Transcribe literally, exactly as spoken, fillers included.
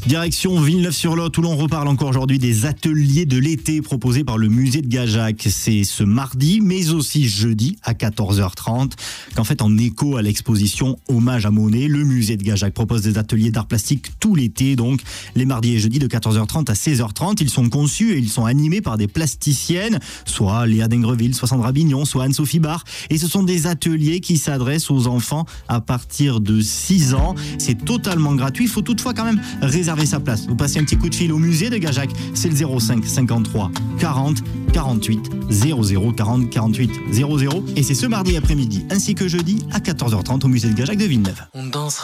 Direction Villeneuve-sur-Lot où l'on reparle encore aujourd'hui des ateliers de l'été proposés par le musée de Gajac. C'est ce mardi, mais aussi jeudi à quatorze heures trente. Qu'en fait, en écho à l'exposition Hommage à Monet, le musée de Gajac propose des ateliers d'art plastique tout l'été, donc les mardis et jeudis de quatorze heures trente à seize heures trente. Ils sont conçus et ils sont animés par des plasticiennes, soit Léa Dingreville, soit Sandra Bignon, soit Anne-Sophie Barre. Et ce sont des ateliers qui s'adressent aux enfants à partir de six ans. C'est totalement gratuit. Il faut toutefois quand même réserver sa place. Vous passez un petit coup de fil au musée de Gajac, c'est le zéro cinq cinquante-trois quarante quarante-huit zéro zéro quarante quarante-huit zéro zéro et c'est ce mardi après-midi ainsi que jeudi à quatorze heures trente au musée de Gajac de Villeneuve. On dansera.